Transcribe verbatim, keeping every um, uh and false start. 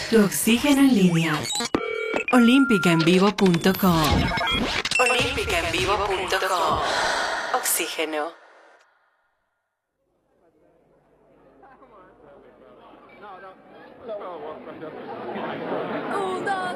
Tu oxígeno en línea. olímpica en vivo punto com. olímpica en vivo punto com. Oxígeno.